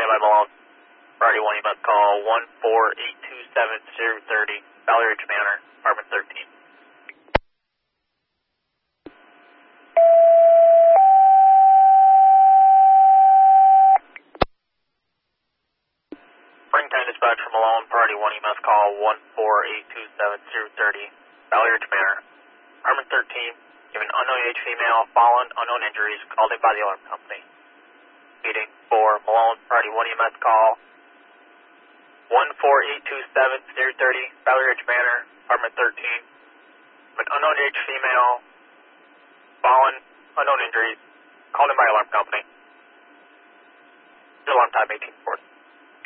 standby Malone. Priority 1, you must call 14827-030, Valley Ridge Manor, apartment 13. Springtime dispatch from Malone. Priority 1, you must call 14827-030, Valley Ridge Manor, apartment 13. Given unknown age female, fallen, unknown injuries, called in by the alarm company. Meeting for Malone. Priority 1, you must call 14827-030, Valley Ridge Manor, apartment 13. An unknown age female, fallen, unknown injuries, called in by alarm company. Alarm time 1840.